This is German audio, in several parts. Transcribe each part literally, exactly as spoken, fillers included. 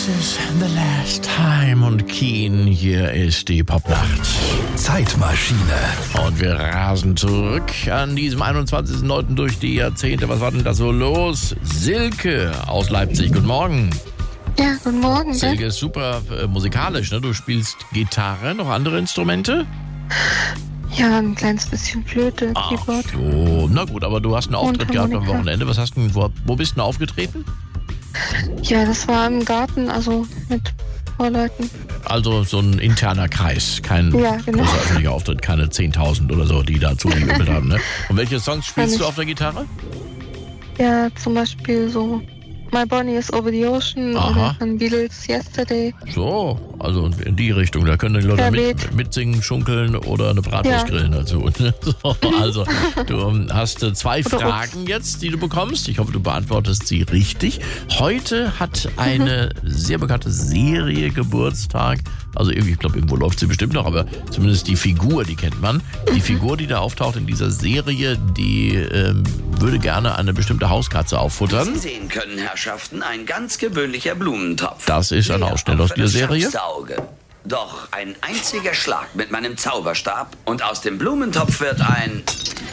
is the last time und Keen, hier ist die Popnacht. Zeitmaschine. Und wir rasen zurück an diesem einundzwanzigsten neunten durch die Jahrzehnte. Was war denn da so los? Silke aus Leipzig, guten Morgen. Ja, guten Morgen. Silke ist super äh, musikalisch, ne? Du spielst Gitarre, noch andere Instrumente? Ja, ein kleines bisschen Flöte, Ach Keyboard. so, na gut, aber du hast einen Auftritt Und gehabt am Harmonika. Wochenende. Was hast du denn, wo, wo bist du denn aufgetreten? Ja, das war im Garten, also mit Vorleuten. Also so ein interner Kreis, kein Ja, genau. großer öffentlicher Auftritt, keine zehntausend oder so, die da zugejubelt haben. Ne? Und welche Songs spielst Kann du ich. auf der Gitarre? Ja, zum Beispiel so My Bonnie is Over the Ocean Aha. oder von Beatles Yesterday. So, also in die Richtung, da können die Leute Ja, mit, mit. mitsingen, schunkeln oder eine Bratwurst Ja. grillen dazu. Ne? So, also du ähm, hast äh, zwei Oder Fragen jetzt, die du bekommst. Ich hoffe, du beantwortest sie richtig. Heute hat eine sehr bekannte Serie Geburtstag. Also irgendwie, ich glaube, irgendwo läuft sie bestimmt noch, aber zumindest die Figur, die kennt man. Die Figur, die da auftaucht in dieser Serie, die ähm, würde gerne eine bestimmte Hauskatze auffuttern. Sie sehen können, Herrschaften, ein ganz gewöhnlicher Blumentopf. Das ist ein Leer Ausschnitt auf aus der das Serie. schärfste Auge. Doch ein einziger Schlag mit meinem Zauberstab und aus dem Blumentopf wird ein...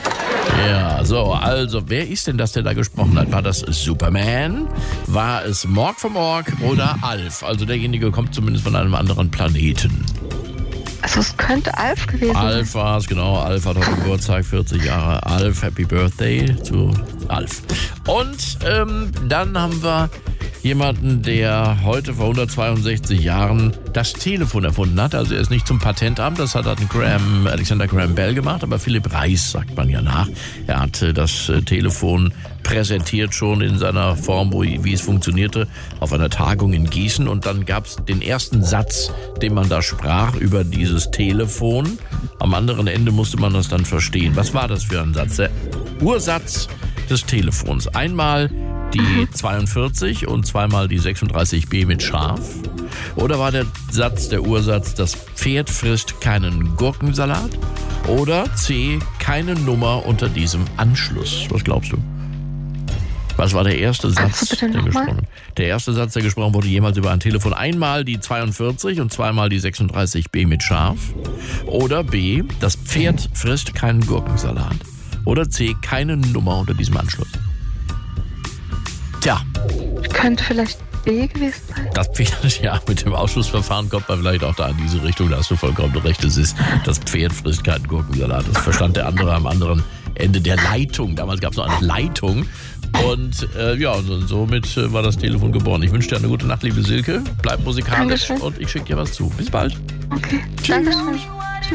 Ja, so, also, wer ist denn das, der da gesprochen hat? War das Superman? War es Morg vom Ork oder Alf? Also derjenige kommt zumindest von einem anderen Planeten. Also es könnte Alf gewesen sein. Alf war es, genau. Alf hat heute Geburtstag, vierzig Jahre. Alf, Happy Birthday zu Alf. Und ähm, dann haben wir jemanden, der heute vor hundertzweiundsechzig Jahren das Telefon erfunden hat. Also er ist nicht zum Patentamt, das hat dann Graham, Alexander Graham Bell gemacht, aber Philipp Reis sagt man ja nach. Er hat äh, das äh, Telefon präsentiert schon in seiner Form, wo, wie es funktionierte, auf einer Tagung in Gießen. Und dann gab es den ersten Satz, den man da sprach über dieses Telefon. Am anderen Ende musste man das dann verstehen. Was war das für ein Satz? Der Ursatz des Telefons. Einmal die zweiundvierzig und zweimal die sechsunddreißig B mit Schaf? Oder war der Satz, der Ursatz, das Pferd frisst keinen Gurkensalat? Oder C, keine Nummer unter diesem Anschluss? Was glaubst du? Was war der erste Kannst Satz, du bitte der noch mal? gesprochen Der erste Satz, der gesprochen wurde jemals über ein Telefon. Einmal die zweiundvierzig und zweimal die sechsunddreißig B mit Schaf. Oder B, das Pferd frisst keinen Gurkensalat. Oder C, keine Nummer unter diesem Anschluss. Tja, Könnte vielleicht B gewesen sein. das Pferd, ja, mit dem Ausschlussverfahren kommt man vielleicht auch da in diese Richtung. Da hast du vollkommen recht. Es ist, das Pferd frisst keinen Gurkensalat. Das verstand der andere am anderen Ende der Leitung. Damals gab es noch eine Leitung. Und äh, ja, und somit äh, war das Telefon geboren. Ich wünsche dir eine gute Nacht, liebe Silke. Bleib musikalisch Dankeschön. und ich schicke dir was zu. Bis bald. Okay, Tschüss. danke schön.